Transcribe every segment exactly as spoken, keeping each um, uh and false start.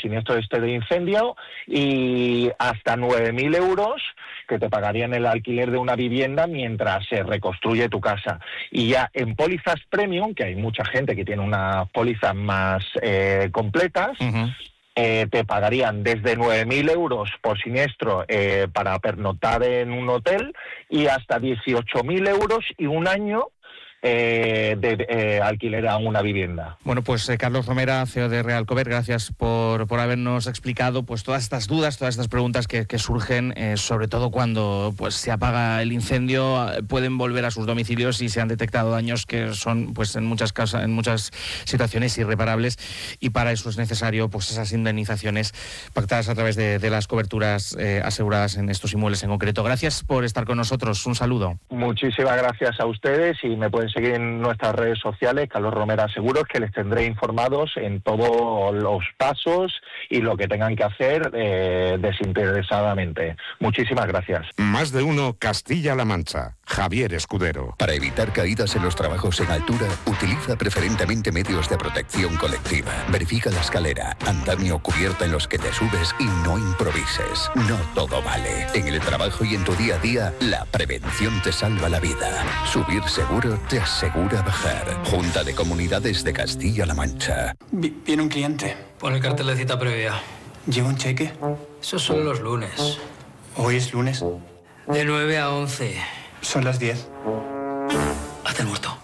siniestro este de incendio, y hasta nueve mil euros que te pagarían el alquiler de una vivienda mientras se reconstruye tu casa. Y ya en pólizas premium, que hay mucha gente que tiene unas pólizas más eh, completas, uh-huh. eh, te pagarían desde nueve mil euros por siniestro eh, para pernoctar en un hotel y hasta dieciocho mil euros y un año Eh, de eh, alquiler a una vivienda. Bueno, pues eh, Carlos Romera, C E O de Realcover, gracias por, por habernos explicado pues todas estas dudas, todas estas preguntas que, que surgen, eh, sobre todo cuando pues se apaga el incendio, pueden volver a sus domicilios y se han detectado daños que son pues en muchas casas, en muchas situaciones irreparables, y para eso es necesario pues esas indemnizaciones pactadas a través de, de las coberturas eh, aseguradas en estos inmuebles en concreto. Gracias por estar con nosotros, un saludo. Muchísimas gracias a ustedes, y me pueden seguir en nuestras redes sociales, Carlos Romera Seguros, que les tendré informados en todos los pasos y lo que tengan que hacer eh, desinteresadamente. Muchísimas gracias. Más de uno Castilla-La Mancha. Javier Escudero. Para evitar caídas en los trabajos en altura, utiliza preferentemente medios de protección colectiva. Verifica la escalera, andamio o cubierta en los que te subes y no improvises. No todo vale. En el trabajo y en tu día a día, la prevención te salva la vida. Subir seguro te asegura bajar. Junta de Comunidades de Castilla-La Mancha. Viene un cliente. Pon el cartel de cita previa. ¿Lleva un cheque? Esos son los lunes. ¿Hoy es lunes? De nueve a once. Son las diez. Hazte el muerto.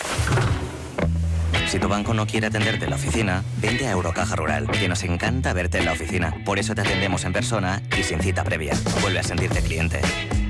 Si tu banco no quiere atenderte en la oficina, vente a Eurocaja Rural, que nos encanta verte en la oficina. Por eso te atendemos en persona y sin cita previa. Vuelve a sentirte cliente.